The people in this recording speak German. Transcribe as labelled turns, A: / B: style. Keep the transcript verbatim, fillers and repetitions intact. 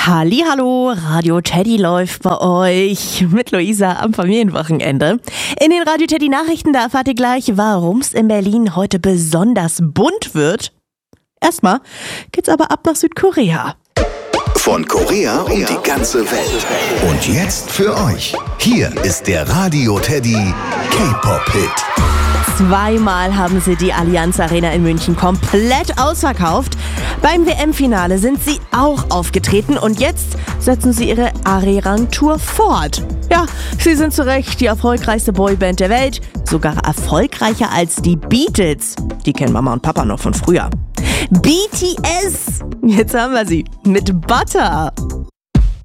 A: Hallihallo, Radio Teddy läuft bei euch mit Luisa am Familienwochenende. In den Radio Teddy Nachrichten, da erfahrt ihr gleich, warum es in Berlin heute besonders bunt wird. Erstmal geht's aber ab nach Südkorea.
B: Von Korea um die ganze Welt. Und jetzt für euch. Hier ist der Radio Teddy K-Pop-Hit.
A: Zweimal haben sie die Allianz Arena in München komplett ausverkauft. Beim W M-Finale sind sie auch aufgetreten und jetzt setzen sie ihre Areran-Tour fort. Ja, sie sind zu Recht die erfolgreichste Boyband der Welt, sogar erfolgreicher als die Beatles. Die kennen Mama und Papa noch von früher. B T S, jetzt haben wir sie mit Butter.